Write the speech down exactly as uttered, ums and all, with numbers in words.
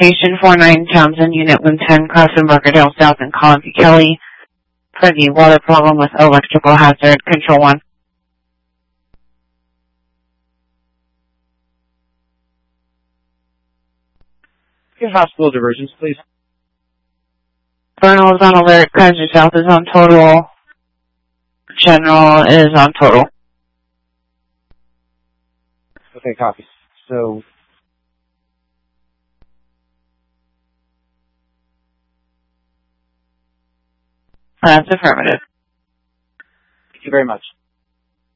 Patient four nine Townsend, Unit one ten, cross Embarcadero South and Colin P. Kelly for the water problem with electrical hazard. Control one. Get hospital diversions, please. Vernal is on alert. Kaiser South is on total. General is on total. Okay, copy. So, That's affirmative. thank you very much.